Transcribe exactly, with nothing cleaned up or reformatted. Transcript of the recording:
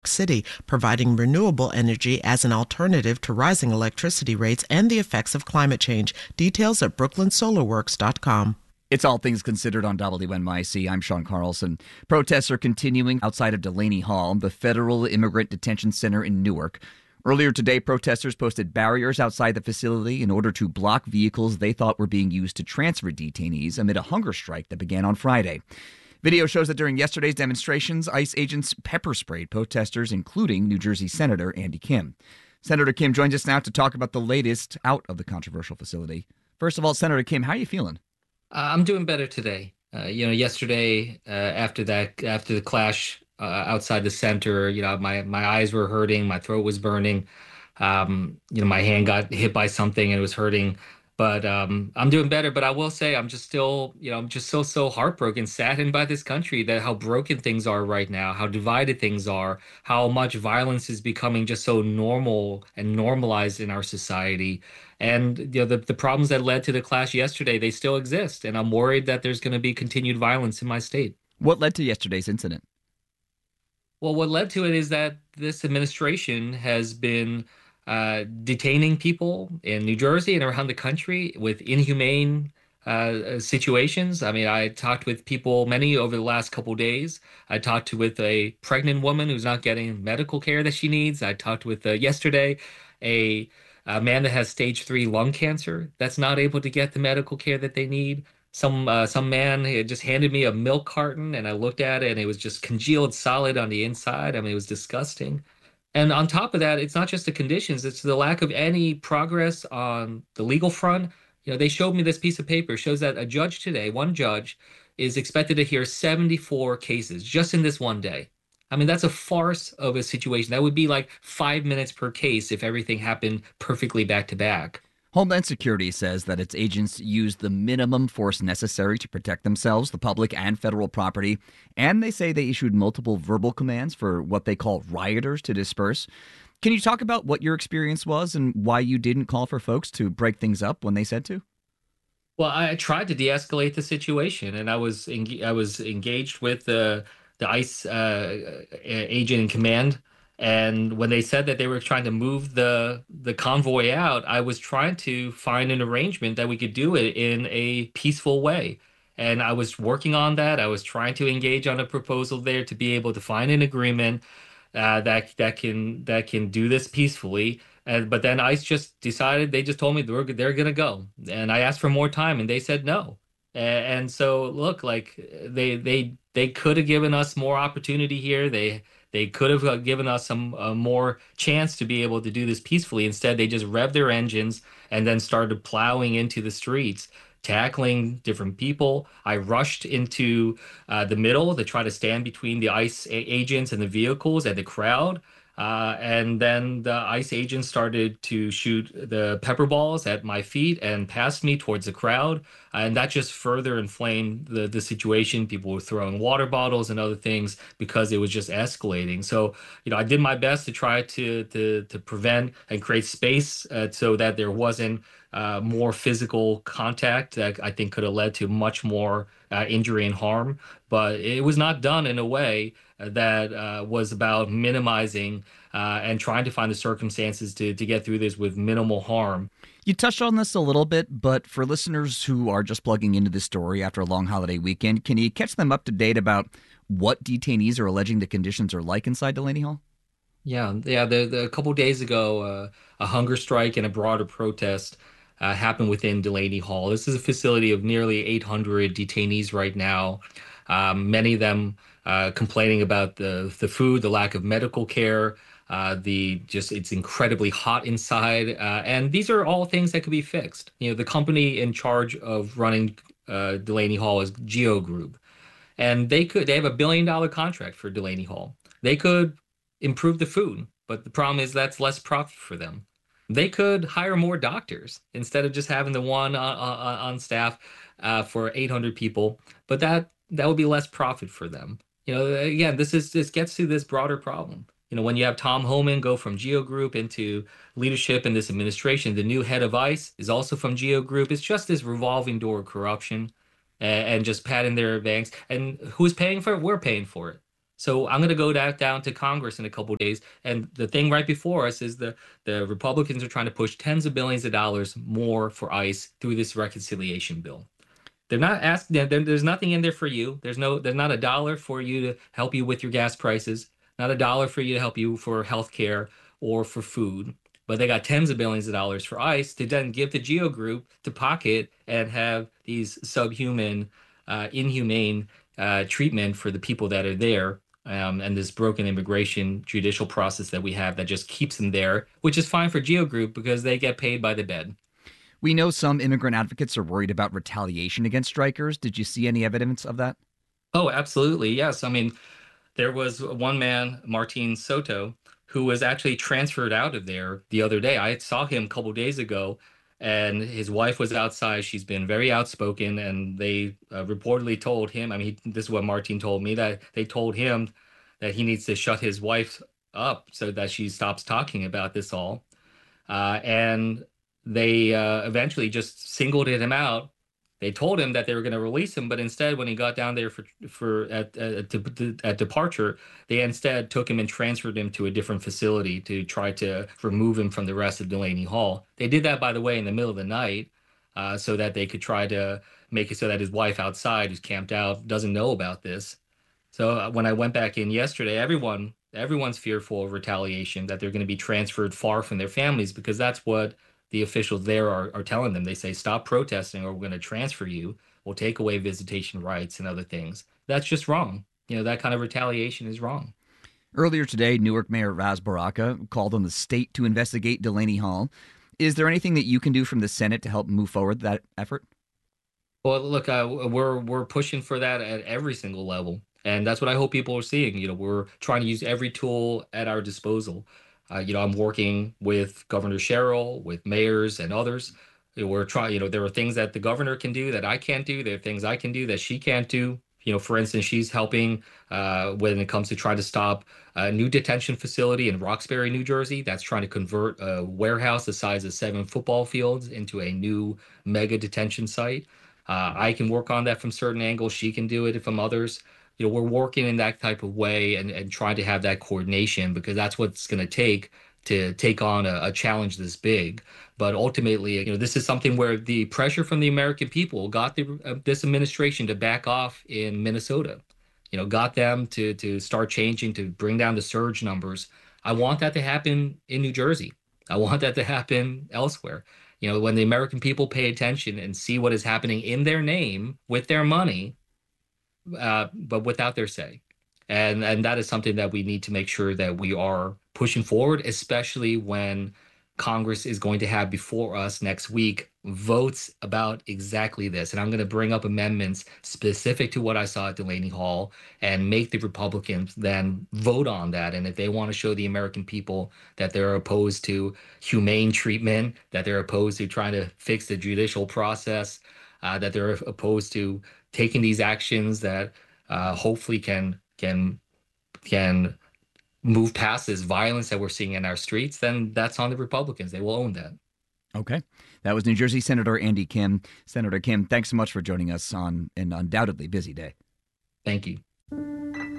City, providing renewable energy as an alternative to rising electricity rates and the effects of climate change. Details at brooklyn solar works dot com. It's All Things Considered on W N Y C. I'm Sean Carlson. Protests are continuing outside of Delaney Hall, the federal immigrant detention center in Newark. Earlier today, protesters posted barriers outside the facility in order to block vehicles they thought were being used to transfer detainees amid a hunger strike that began on Friday. Video shows that during yesterday's demonstrations, ICE agents pepper sprayed protesters, including New Jersey Senator Andy Kim. Senator Kim joins us now to talk about the latest out of the controversial facility. First of all, Senator Kim, how are you feeling? Uh, I'm doing better today. Uh, you know, yesterday uh, after that, after the clash uh, outside the center, you know, my my eyes were hurting, my throat was burning. Um, you know, my hand got hit by something and it was hurting. But um, I'm doing better. But I will say, I'm just still, you know, I'm just so so heartbroken, saddened by this country, that how broken things are right now, how divided things are, how much violence is becoming just so normal and normalized in our society. And you know, the, the problems that led to the clash yesterday, they still exist. And I'm worried that there's going to be continued violence in my state. What led to yesterday's incident? Well, what led to it is that this administration has been uh, detaining people in New Jersey and around the country with inhumane uh, situations. I mean, I talked with people, many over the last couple days. I talked to, with a pregnant woman who's not getting medical care that she needs. I talked with uh, yesterday a, a man that has stage three lung cancer that's not able to get the medical care that they need. Some uh, some man had just handed me a milk carton, and I looked at it, and it was just congealed solid on the inside. I mean, it was disgusting. And on top of that, it's not just the conditions, it's the lack of any progress on the legal front. You know, they showed me this piece of paper, shows that a judge today, one judge, is expected to hear seventy-four cases just in this one day. I mean, that's a farce of a situation. That would be like five minutes per case if everything happened perfectly back to back. Homeland Security says that its agents used the minimum force necessary to protect themselves, the public, and federal property. And they say they issued multiple verbal commands for what they call rioters to disperse. Can you talk about what your experience was and why you didn't call for folks to break things up when they said to? Well, I tried to de-escalate the situation, and I was en- I was engaged with the the ICE uh, agent in command. And when they said that they were trying to move the the convoy out, I was trying to find an arrangement that we could do it in a peaceful way. And I was working on that. I was trying to engage on a proposal there to be able to find an agreement uh, that that can that can do this peacefully. And but then ICE just decided, they just told me they're they're gonna go. And I asked for more time, and they said no. And, and so look, like they they they could have given us more opportunity here. They they could have uh, given us some uh, more chance to be able to do this peacefully. Instead, they just revved their engines and then started plowing into the streets, tackling different people. I rushed into uh, the middle to try to stand between the ICE a- agents and the vehicles and the crowd. Uh, and then the ICE agents started to shoot the pepper balls at my feet and past me towards the crowd. And that just further inflamed the, the situation. People were throwing water bottles and other things because it was just escalating. So, you know, I did my best to try to to, to prevent and create space uh, so that there wasn't uh, more physical contact that I think could have led to much more uh, injury and harm. But it was not done in a way that uh, was about minimizing uh, and trying to find the circumstances to, to get through this with minimal harm. You touched on this a little bit, but for listeners who are just plugging into this story after a long holiday weekend, can you catch them up to date about what detainees are alleging the conditions are like inside Delaney Hall? Yeah, yeah. The, the, a couple days ago, uh, a hunger strike and a broader protest uh, happened within Delaney Hall. This is a facility of nearly eight hundred detainees right now. Um, many of them uh, complaining about the the food, the lack of medical care, uh, the just it's incredibly hot inside, uh, and these are all things that could be fixed. You know, the company in charge of running uh, Delaney Hall is Geo Group, and they could they have a billion dollar contract for Delaney Hall. They could improve the food, but the problem is that's less profit for them. They could hire more doctors instead of just having the one on, on, on staff uh, for eight hundred people, but that that would be less profit for them. You know, again, this is this gets to this broader problem. You know, when you have Tom Homan go from Geo Group into leadership in this administration, the new head of ICE is also from Geo Group. It's just this revolving door of corruption and, and just patting their banks. And who's paying for it? We're paying for it. So I'm going to go down, down to Congress in a couple of days. And the thing right before us is the, the Republicans are trying to push tens of billions of dollars more for ICE through this reconciliation bill. They're not asking, there, there's nothing in there for you. There's no, there's not a dollar for you to help you with your gas prices, not a dollar for you to help you for health care or for food. But they got tens of billions of dollars for ICE to then give the GEO Group to pocket and have these subhuman, uh, inhumane uh, treatment for the people that are there. Um, and this broken immigration judicial process that we have that just keeps them there, which is fine for GEO Group because they get paid by the bed. We know some immigrant advocates are worried about retaliation against strikers. Did you see any evidence of that? Oh, absolutely. Yes. I mean, there was one man, Martin Soto, who was actually transferred out of there the other day. I saw him a couple days ago, and his wife was outside. She's been very outspoken, and they uh, reportedly told him, I mean, he, this is what Martin told me, that they told him that he needs to shut his wife up so that she stops talking about this all. Uh, and they uh, eventually just singled him out. They told him that they were going to release him, but instead, when he got down there for for at at, at departure, they instead took him and transferred him to a different facility to try to remove him from the rest of Delaney Hall. They did that, by the way, in the middle of the night, uh, so that they could try to make it so that his wife outside, who's camped out, doesn't know about this. So uh, when I went back in yesterday, everyone everyone's fearful of retaliation, that they're going to be transferred far from their families because that's what the officials there are, are telling them. They say, stop protesting or we're going to transfer you. We'll take away visitation rights and other things. That's just wrong. You know, that kind of retaliation is wrong. Earlier today, Newark Mayor Ras Baraka called on the state to investigate Delaney Hall. Is there anything that you can do from the Senate to help move forward that effort? Well, look, uh, we're we're pushing for that at every single level. And that's what I hope people are seeing. You know, we're trying to use every tool at our disposal. Uh, you know, I'm working with Governor Sherrill, with mayors and others. You know, we're trying, you know, there are things that the governor can do that I can't do. There are things I can do that she can't do. You know, for instance, she's helping uh, when it comes to trying to stop a new detention facility in Roxbury, New Jersey, that's trying to convert a warehouse the size of seven football fields into a new mega detention site. Uh, I can work on that from certain angles. She can do it from others. You know, we're working in that type of way and, and trying to have that coordination because that's what it's going to take to take on a, a challenge this big. But ultimately, you know, this is something where the pressure from the American people got the, uh, this administration to back off in Minnesota, you know, got them to to start changing, to bring down the surge numbers. I want that to happen in New Jersey. I want that to happen elsewhere. You know, when the American people pay attention and see what is happening in their name with their money, uh, but without their say. And and that is something that we need to make sure that we are pushing forward, especially when Congress is going to have before us next week votes about exactly this. And I'm going to bring up amendments specific to what I saw at Delaney Hall and make the Republicans then vote on that. And if they want to show the American people that they're opposed to humane treatment, that they're opposed to trying to fix the judicial process, uh, that they're opposed to taking these actions that uh, hopefully can can can move past this violence that we're seeing in our streets, then that's on the Republicans. They will own that. Okay. That was New Jersey Senator Andy Kim. Senator Kim, thanks so much for joining us on an undoubtedly busy day. Thank you.